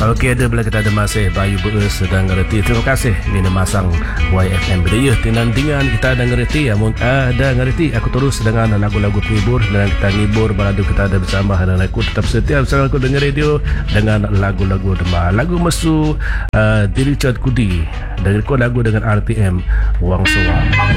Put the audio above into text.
Okey, ada bila kita ada masih Bayu Beus sedang ngerti. Terima kasih ini masang YFM Bedaya tinandingan kita ada ngerti ya ada ngerti aku terus dengan lagu-lagu penghibur dan kita ngibur balado kita ada bersama dan aku tetap setia bersama aku dengar radio dengan lagu-lagu demah lagu mesu di Richard Kudi dan lagu dengan RTM Wang Soa.